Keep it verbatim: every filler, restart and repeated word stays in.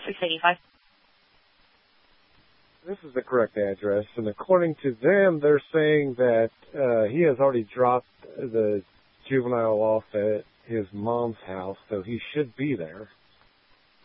six eighty-five. This is the correct address, and according to them, they're saying that uh, he has already dropped the juvenile off at his mom's house, so he should be there.